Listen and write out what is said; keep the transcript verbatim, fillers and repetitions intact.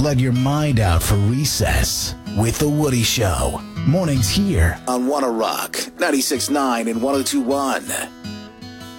Let your mind out for recess with The Woody Show. Mornings here on Wanna Rock, ninety-six point nine and one oh two point one.